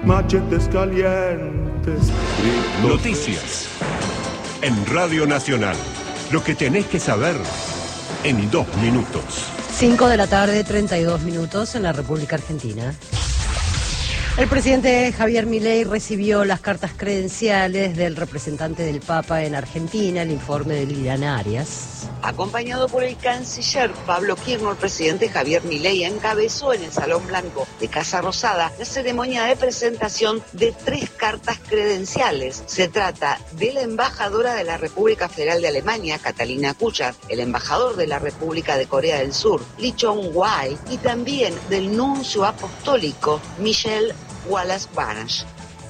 machetes calientes. Noticias en Radio Nacional. Lo que tenés que saber en 2 minutos. 5 de la tarde, 32 minutos en la República Argentina. El presidente Javier Milei recibió las cartas credenciales del representante del Papa en Argentina, el informe de Liliana Arias. Acompañado por el canciller Pablo Quirno, el presidente Javier Milei encabezó en el Salón Blanco de Casa Rosada la ceremonia de presentación de 3 cartas credenciales. Se trata de la embajadora de la República Federal de Alemania, Catalina Kuchar, el embajador de la República de Corea del Sur, Lee Chong-wai, y también del nuncio apostólico, Michel Wallace-Barnes.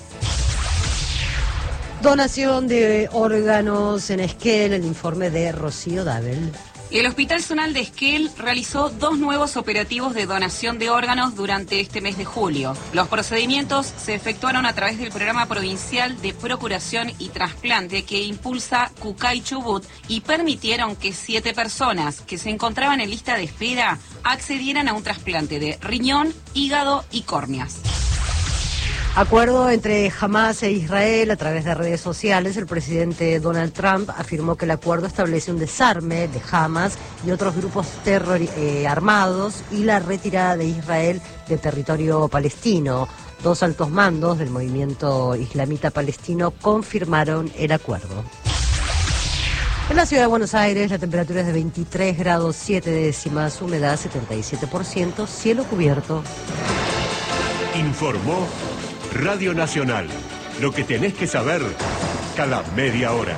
Donación de órganos en Esquel, el informe de Rocío Dabel. El Hospital Zonal de Esquel realizó 2 nuevos operativos de donación de órganos durante este mes de julio. Los procedimientos se efectuaron a través del Programa Provincial de Procuración y Trasplante que impulsa Cucay Chubut y permitieron que 7 personas que se encontraban en lista de espera accedieran a un trasplante de riñón, hígado y córneas. Acuerdo entre Hamás e Israel a través de redes sociales. El presidente Donald Trump afirmó que el acuerdo establece un desarme de Hamás y otros grupos armados y la retirada de Israel de territorio palestino. 2 altos mandos del movimiento islamita palestino confirmaron el acuerdo. En la ciudad de Buenos Aires la temperatura es de 23 grados 7 décimas, humedad 77%, cielo cubierto. Informó Radio Nacional. Lo que tenés que saber cada media hora.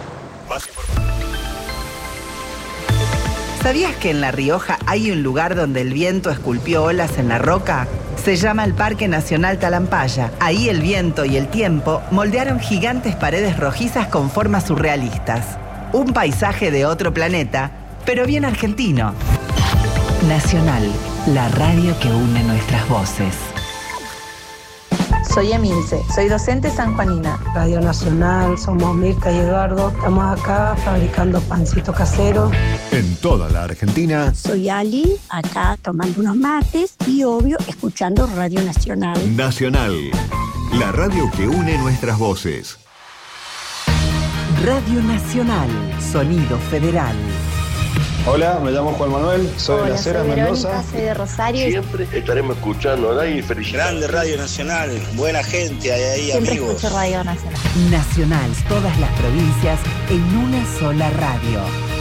¿Sabías que en La Rioja hay un lugar donde el viento esculpió olas en la roca? Se llama el Parque Nacional Talampaya. Ahí el viento y el tiempo moldearon gigantes paredes rojizas con formas surrealistas. Un paisaje de otro planeta, pero bien argentino. Nacional, la radio que une nuestras voces. Soy Emilce, soy docente sanjuanina. Radio Nacional, somos Mirta y Eduardo. Estamos acá fabricando pancito casero. En toda la Argentina. Soy Ali, acá tomando unos mates y obvio escuchando Radio Nacional. Nacional, la radio que une nuestras voces. Radio Nacional, sonido federal. Hola, me llamo Juan Manuel, soy de Las Heras, Mendoza. Soy de Rosario. Siempre estaremos escuchando a y felicidades. Grande Radio Nacional, buena gente, hay ahí siempre amigos. Escucho Radio Nacional. Nacional, todas las provincias en una sola radio.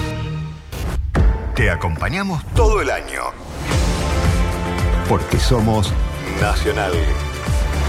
Te acompañamos todo el año. Porque somos Nacional.